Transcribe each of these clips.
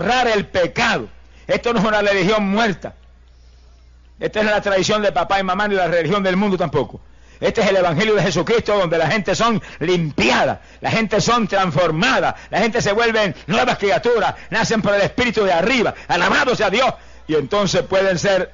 borrar el pecado. Esto no es una religión muerta. Esta no es la tradición de papá y mamá ni la religión del mundo tampoco. Este es el Evangelio de Jesucristo, donde la gente son limpiadas, la gente son transformadas, la gente se vuelven nuevas criaturas, nacen por el Espíritu de arriba, alabados sea Dios, y entonces pueden ser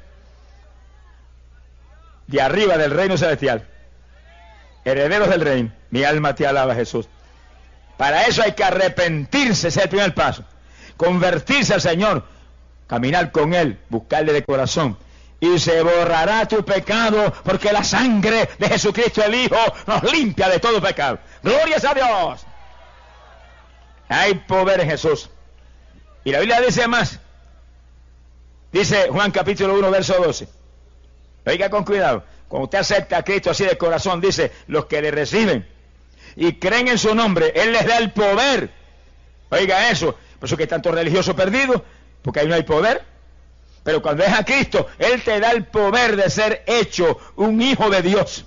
de arriba del reino celestial, herederos del reino. Mi alma te alaba, Jesús. Para eso hay que arrepentirse, ese es el primer paso, convertirse al Señor, caminar con Él, buscarle de corazón. Y se borrará tu pecado, porque la sangre de Jesucristo el Hijo nos limpia de todo pecado. ¡Glorias a Dios! Hay poder en Jesús. Y la Biblia dice más. Dice Juan capítulo 1, verso 12. Oiga con cuidado. Cuando usted acepta a Cristo así de corazón, dice, los que le reciben y creen en su nombre, Él les da el poder. Oiga eso. Por eso que hay tantos religiosos perdidos, porque ahí no hay poder. Pero cuando es a Cristo, Él te da el poder de ser hecho un hijo de Dios.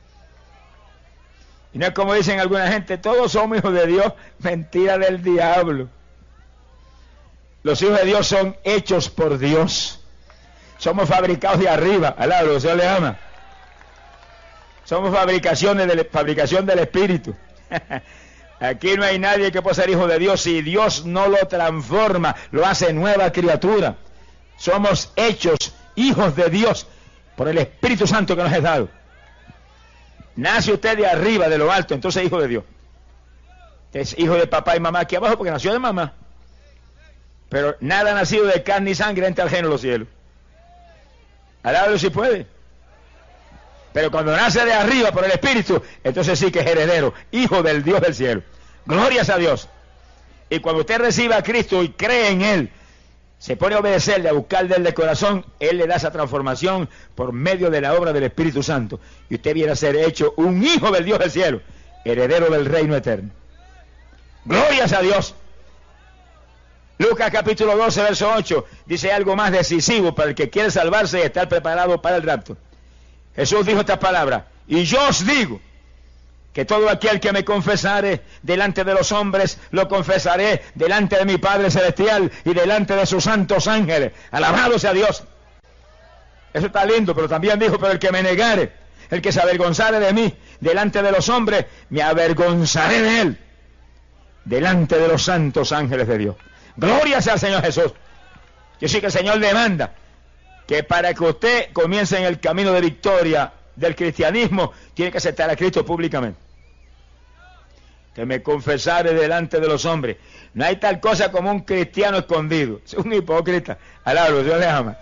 Y no es como dicen alguna gente, todos somos hijos de Dios. Mentira del diablo. Los hijos de Dios son hechos por Dios. Somos fabricados de arriba. Alabado, Dios le ama. Somos fabricación del Espíritu. Aquí no hay nadie que pueda ser hijo de Dios si Dios no lo transforma, lo hace nueva criatura. Somos hechos hijos de Dios por el Espíritu Santo que nos es dado. Nace usted de arriba, de lo alto, entonces hijo de Dios. Es hijo de papá y mamá aquí abajo porque nació de mamá. Pero nada nacido de carne y sangre entra al reino de los cielos. Alábalo si puede. Pero cuando nace de arriba por el Espíritu, entonces sí que es heredero, hijo del Dios del cielo. Glorias a Dios. Y cuando usted reciba a Cristo y cree en Él, se pone a obedecerle, a buscar de Él de corazón, Él le da esa transformación por medio de la obra del Espíritu Santo. Y usted viene a ser hecho un hijo del Dios del cielo, heredero del reino eterno. ¡Glorias a Dios! Lucas capítulo 12, verso 8, dice algo más decisivo para el que quiere salvarse y estar preparado para el rapto. Jesús dijo estas palabras, y yo os digo, que todo aquel que me confesare delante de los hombres, lo confesaré delante de mi Padre Celestial y delante de sus santos ángeles. Alabado sea Dios. Eso está lindo, pero también dijo, pero el que me negare, el que se avergonzare de mí delante de los hombres, me avergonzaré de él delante de los santos ángeles de Dios. Gloria sea al Señor Jesús. Yo sé que el Señor demanda que para que usted comience en el camino de victoria del cristianismo, tiene que aceptar a Cristo públicamente. Que me confesare delante de los hombres. No hay tal cosa como un cristiano escondido. Es un hipócrita. Alabado, Dios le ama.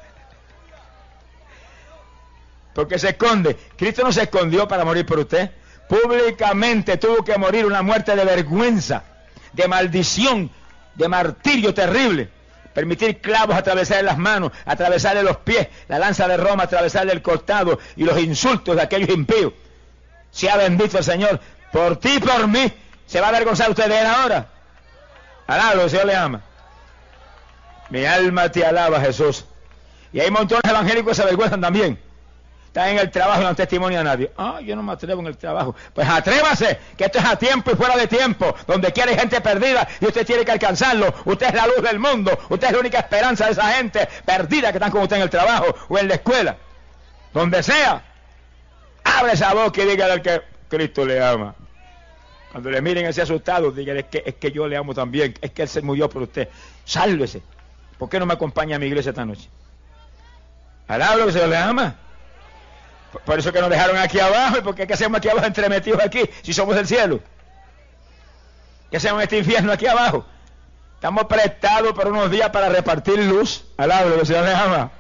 Porque se esconde. Cristo no se escondió para morir por usted. Públicamente tuvo que morir una muerte de vergüenza, de maldición, de martirio terrible. Permitir clavos atravesarle las manos, atravesarle los pies, la lanza de Roma atravesarle el costado y los insultos de aquellos impíos. Sea bendito el Señor. Por ti y por mí. ¿Se va a avergonzar usted de él ahora? Alabado, el Señor le ama. Mi alma te alaba, Jesús. Y hay montones evangélicos que se avergüenzan también. Están en el trabajo y no dan testimonio a nadie. Yo no me atrevo en el trabajo. Pues atrévase, que esto es a tiempo y fuera de tiempo. Donde quiera hay gente perdida y usted tiene que alcanzarlo. Usted es la luz del mundo. Usted es la única esperanza de esa gente perdida que están con usted en el trabajo o en la escuela. Donde sea. Abre esa boca y dígale al que Cristo le ama. Cuando le miren así asustados, dígale, es que yo le amo también. Es que Él se murió por usted. Sálvese. ¿Por qué no me acompaña a mi iglesia esta noche? Alablo que se le ama. Por eso que nos dejaron aquí abajo. ¿Y por qué hacemos aquí abajo entremetidos aquí si somos del cielo? ¿Qué hacemos en este infierno aquí abajo? Estamos prestados por unos días para repartir luz. Alablo que se le ama.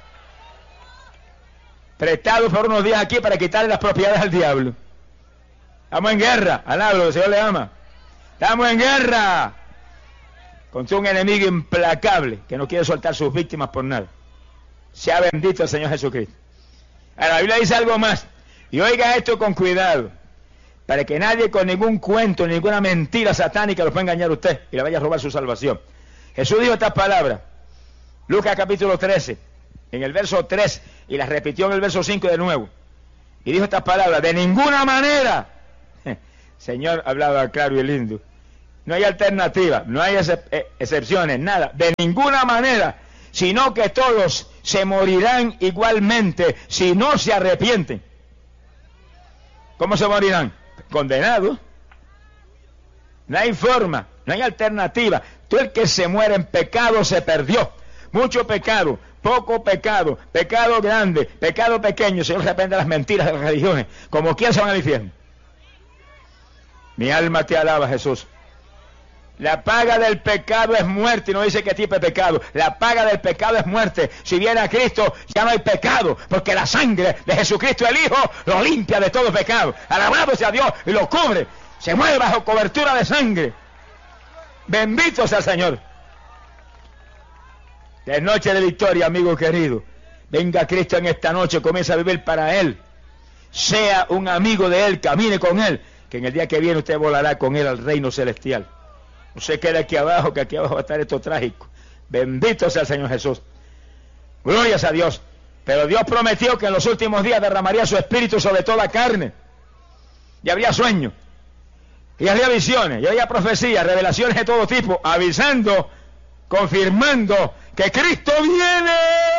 Prestados por unos días aquí para quitarle las propiedades al diablo. Estamos en guerra. Alablo que el Señor le ama. Estamos en guerra contra un enemigo implacable que no quiere soltar sus víctimas por nada. Sea bendito el Señor Jesucristo. Ahora, la Biblia dice algo más. Y oiga esto con cuidado. Para que nadie con ningún cuento, ninguna mentira satánica lo pueda engañar a usted y le vaya a robar su salvación. Jesús dijo estas palabras. Lucas capítulo 13. En el verso 3. Y las repitió en el verso 5 de nuevo. Y dijo estas palabras. De ninguna manera. Señor hablaba claro y lindo. No hay alternativa, no hay excepciones, nada, de ninguna manera, sino que todos se morirán igualmente si no se arrepienten. ¿Cómo se morirán? Condenados. No hay forma, no hay alternativa. Todo el que se muere en pecado se perdió. Mucho pecado, poco pecado, pecado grande, pecado pequeño, se arrepiente de las mentiras de las religiones. Como quien se van al infierno. Mi alma te alaba, Jesús. La paga del pecado es muerte, y no dice qué tipo de pecado. La paga del pecado es muerte. Si viene a Cristo, ya no hay pecado, porque la sangre de Jesucristo el Hijo lo limpia de todo pecado. Alabado sea Dios, y lo cubre. Se mueve bajo cobertura de sangre. Bendito sea el Señor. Es noche de victoria, amigo querido. Venga Cristo en esta noche, comienza a vivir para Él. Sea un amigo de Él, camine con Él, que en el día que viene usted volará con Él al reino celestial. No se quede aquí abajo, que aquí abajo va a estar esto trágico. Bendito sea el Señor Jesús. Glorias a Dios. Pero Dios prometió que en los últimos días derramaría su espíritu sobre toda carne. Y habría sueños. Y habría visiones. Y habría profecías, revelaciones de todo tipo. Avisando, confirmando que Cristo viene.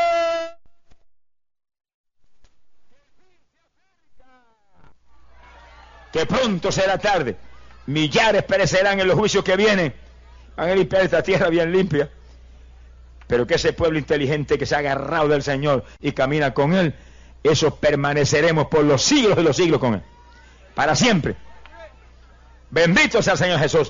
Que pronto será tarde. Millares perecerán en los juicios que vienen. Van a limpiar esta tierra bien limpia. Pero que ese pueblo inteligente que se ha agarrado del Señor y camina con Él, esos permaneceremos por los siglos de los siglos con Él. Para siempre. Bendito sea el Señor Jesús.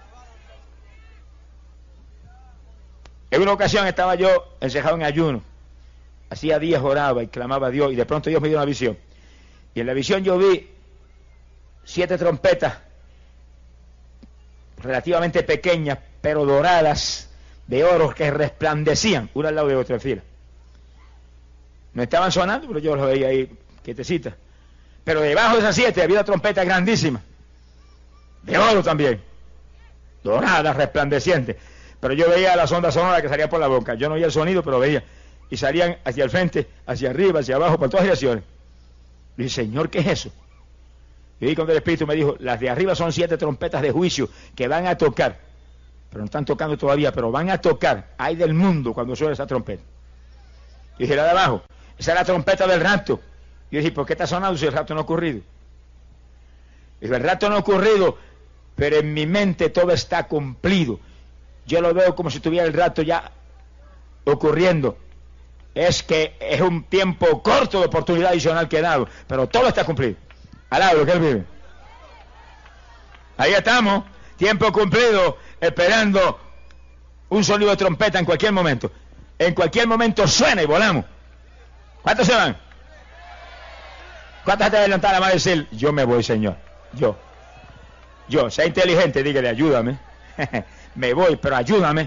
En una ocasión estaba yo encejado en ayuno. Hacía días oraba y clamaba a Dios, y de pronto Dios me dio una visión. Y en la visión yo vi 7 trompetas relativamente pequeñas, pero doradas, de oro, que resplandecían, una al lado de otra en fila. No estaban sonando, pero yo los veía ahí quietecitas. Pero debajo de esas 7 había una trompeta grandísima, de oro también, doradas, resplandecientes. Pero yo veía las ondas sonoras que salían por la boca. Yo no oía el sonido, pero veía. Y salían hacia el frente, hacia arriba, hacia abajo, por todas direcciones. Y dije, Señor, ¿qué es eso? Y vi cuando el Espíritu me dijo, las de arriba son 7 trompetas de juicio que van a tocar. Pero no están tocando todavía, pero van a tocar. Ay del mundo cuando suena esa trompeta. Y dije, la de abajo, esa es la trompeta del rapto. Y dije, ¿por qué está sonando si el rapto no ha ocurrido? Y dije, el rapto no ha ocurrido, pero en mi mente todo está cumplido. Yo lo veo como si tuviera el rapto ya ocurriendo. Es que es un tiempo corto de oportunidad adicional que he dado, pero todo está cumplido. Alaba lo que Él vive. Ahí estamos, tiempo cumplido, esperando un sonido de trompeta en cualquier momento. En cualquier momento suena y volamos. ¿Cuántos se van? ¿Cuántos te levantar la mano y decir, yo me voy, Señor? Yo, sea inteligente, dígale, ayúdame. Me voy, pero ayúdame.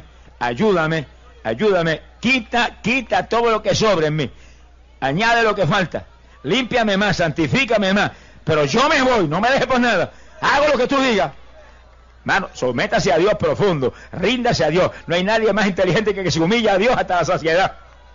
Quita todo lo que sobre en mí. Añade lo que falta. Límpiame más, santifícame más. Pero yo me voy, no me dejes por nada. Hago lo que tú digas. Mano, sométase a Dios profundo. Ríndase a Dios. No hay nadie más inteligente que se humilla a Dios hasta la saciedad.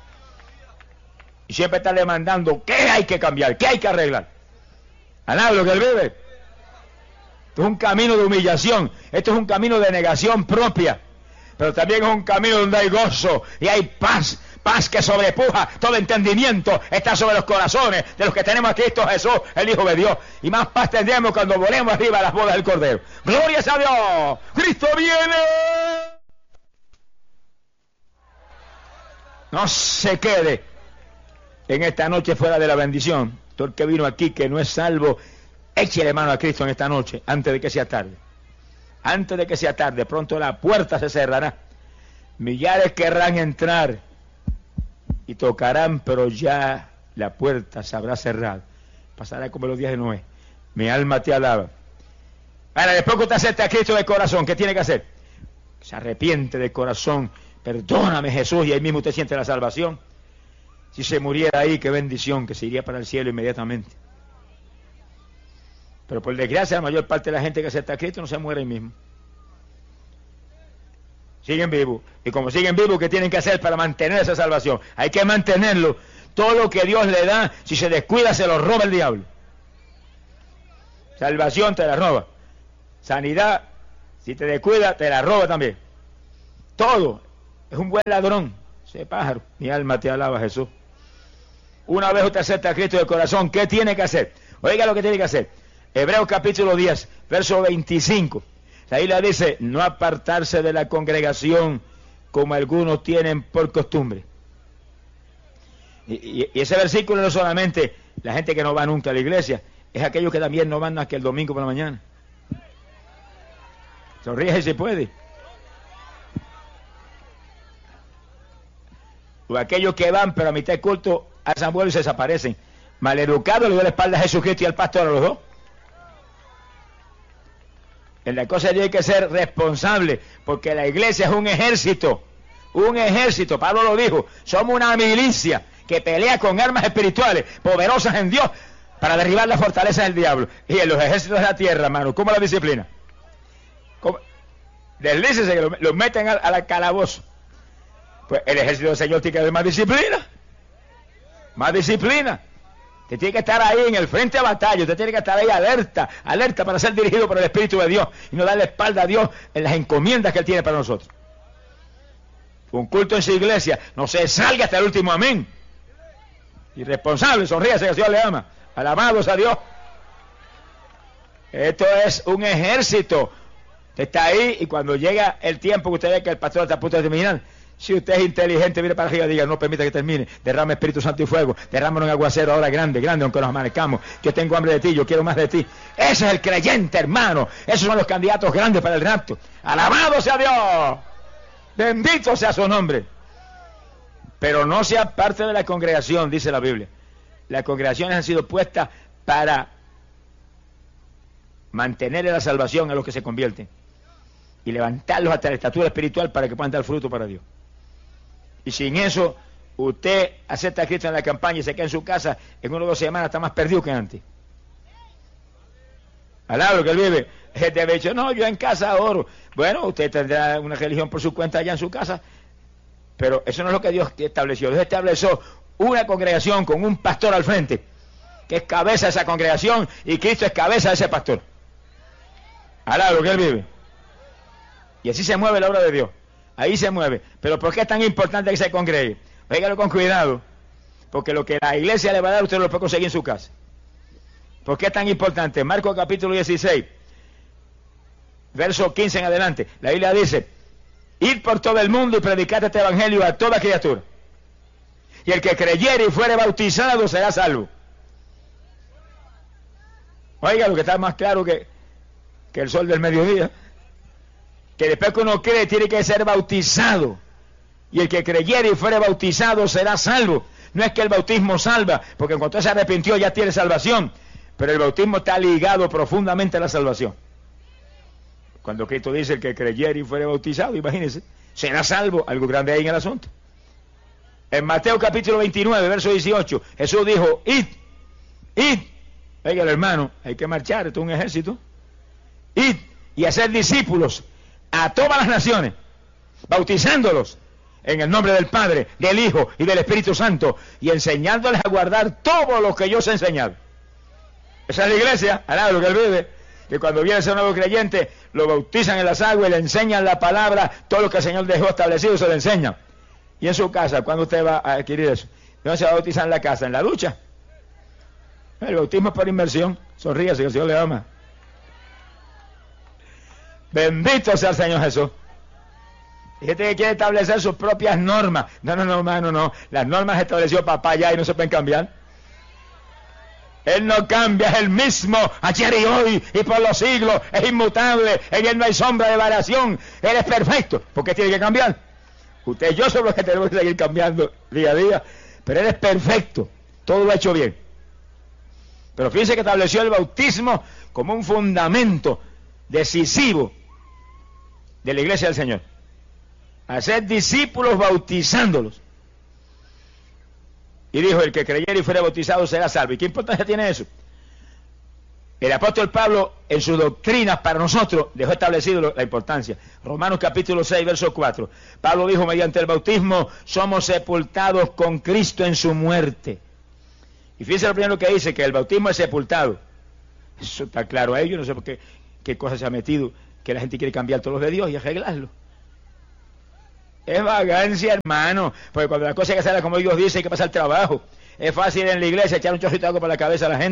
Y siempre está demandando qué hay que cambiar, qué hay que arreglar. Alaba lo que Él vive. Esto es un camino de humillación. Esto es un camino de negación propia. Pero también es un camino donde hay gozo y hay paz. Paz que sobrepuja todo entendimiento, está sobre los corazones de los que tenemos a Cristo Jesús, el Hijo de Dios. Y más paz tendremos cuando volemos arriba a las bodas del Cordero. ¡Gloria a Dios! ¡Cristo viene! No se quede en esta noche fuera de la bendición. Todo el que vino aquí que no es salvo, échele mano a Cristo en esta noche, antes de que sea tarde. Antes de que sea tarde, pronto la puerta se cerrará. Millares querrán entrar y tocarán, pero ya la puerta se habrá cerrado. Pasará como los días de Noé. Mi alma te alaba. Ahora, después que usted acepta a Cristo de corazón, ¿qué tiene que hacer? Se arrepiente de corazón. Perdóname, Jesús, y ahí mismo usted siente la salvación. Si se muriera ahí, qué bendición, que se iría para el cielo inmediatamente. Pero por desgracia, la mayor parte de la gente que acepta a Cristo no se muere ahí mismo. Siguen vivos. Y como siguen vivos, ¿qué tienen que hacer para mantener esa salvación? Hay que mantenerlo. Todo lo que Dios le da, si se descuida, se lo roba el diablo. Salvación te la roba. Sanidad Si te descuida, te la roba también. Todo. Es un buen ladrón. Ese pájaro. Mi alma te alaba, Jesús. Una vez usted acepta a Cristo de corazón, ¿qué tiene que hacer? Oiga lo que tiene que hacer. Hebreos capítulo 10, verso 25. La Biblia dice, no apartarse de la congregación como algunos tienen por costumbre. Y ese versículo no solamente la gente que no va nunca a la iglesia, es aquellos que también no van más que el domingo por la mañana. Sonríe si puede. O aquellos que van, pero a mitad de culto alzan vuelo y se desaparecen. Maleducado le dio la espalda a Jesucristo y al pastor, a los dos. En la cosa hay que ser responsable, porque la iglesia es un ejército. Un ejército, Pablo lo dijo. Somos una milicia que pelea con armas espirituales, poderosas en Dios, para derribar las fortalezas del diablo. Y en los ejércitos de la tierra, hermano, ¿cómo la disciplina? Deslícese que lo meten a la calabozo. Pues el ejército del Señor tiene que haber más disciplina. Más disciplina. Usted tiene que estar ahí en el frente de batalla. Usted tiene que estar ahí alerta para ser dirigido por el Espíritu de Dios y no darle espalda a Dios en las encomiendas que Él tiene para nosotros. Un culto en su iglesia, no se salga hasta el último amén. Irresponsable, sonríase que el Señor le ama. Alabados a Dios. Esto es un ejército. Usted está ahí y cuando llega el tiempo que usted ve que el pastor está a punto de terminar, si usted es inteligente, mire para arriba y diga, no permita que termine, derrame Espíritu Santo y fuego, derrámanos un aguacero ahora grande, aunque nos amanezcamos, yo tengo hambre de ti, yo quiero más de ti. Ese es el creyente, hermano. Esos son los candidatos grandes para el rapto. Alabado sea Dios, bendito sea su nombre. Pero no sea parte de la congregación, dice la Biblia. Las congregaciones han sido puestas para mantener la salvación a los que se convierten y levantarlos hasta la estatura espiritual para que puedan dar fruto para Dios. Y sin eso, usted acepta a Cristo en la campaña y se queda en su casa, en 1 o 2 semanas está más perdido que antes. Alabro que él vive. Gente había dicho, no, yo en casa oro. Bueno, usted tendrá una religión por su cuenta allá en su casa, pero eso no es lo que Dios estableció. Dios estableció una congregación con un pastor al frente, que es cabeza de esa congregación, y Cristo es cabeza de ese pastor. Alabro que él vive. Y así se mueve la obra de Dios. Ahí se mueve. Pero ¿por qué es tan importante que se congregue? Óigalo con cuidado. Porque lo que la iglesia le va a dar, usted lo puede conseguir en su casa. ¿Por qué es tan importante? Marcos capítulo 16, verso 15 en adelante. La Biblia dice, id por todo el mundo y predicad este evangelio a toda criatura. Y el que creyere y fuere bautizado será salvo. Oiga, lo que está más claro que el sol del mediodía. Que después que uno cree tiene que ser bautizado. Y el que creyere y fuere bautizado será salvo. No es que el bautismo salva, porque en cuanto se arrepintió ya tiene salvación. Pero el bautismo está ligado profundamente a la salvación. Cuando Cristo dice el que creyere y fuere bautizado, imagínense, será salvo. Algo grande ahí en el asunto. En Mateo capítulo 29, verso 18, Jesús dijo, id. Oiga, hermano, hay que marchar, esto es un ejército. Id y hacer discípulos a todas las naciones, bautizándolos en el nombre del Padre, del Hijo y del Espíritu Santo, y enseñándoles a guardar todo lo que yo os he enseñado. Esa es la iglesia, alaba lo que él vive, que cuando viene ese nuevo creyente, lo bautizan en las aguas y le enseñan la palabra, todo lo que el Señor dejó establecido se lo enseña. Y en su casa, ¿cuándo usted va a adquirir eso? ¿Dónde se va a bautizar en la casa? ¿En la ducha? El bautismo es por inmersión. Sonríase, que el Señor le ama. Bendito sea el Señor Jesús. Hay gente que quiere establecer sus propias normas. No, hermano, no. Las normas estableció papá ya y no se pueden cambiar. Él no cambia, es el mismo ayer y hoy y por los siglos. Es inmutable, en Él no hay sombra de variación. Él es perfecto. ¿Por qué tiene que cambiar? Usted y yo somos los que tenemos que seguir cambiando día a día. Pero Él es perfecto. Todo lo ha hecho bien. Pero fíjense que estableció el bautismo como un fundamento decisivo de la iglesia del Señor. Hacer discípulos bautizándolos. Y dijo, el que creyere y fuere bautizado será salvo. ¿Y qué importancia tiene eso? El apóstol Pablo, en sus doctrinas para nosotros, dejó establecido la importancia. Romanos capítulo 6, verso 4. Pablo dijo, mediante el bautismo somos sepultados con Cristo en su muerte. Y fíjense lo primero que dice, que el bautismo es sepultado. Eso está claro ahí, yo no sé por qué cosa se ha metido Que la gente quiere cambiar todos los de Dios y arreglarlo. Es vagancia, hermano, porque cuando la cosa hay que hacerla como Dios dice, hay que pasar trabajo. Es fácil en la iglesia echar un chorrito de agua por la cabeza a la gente.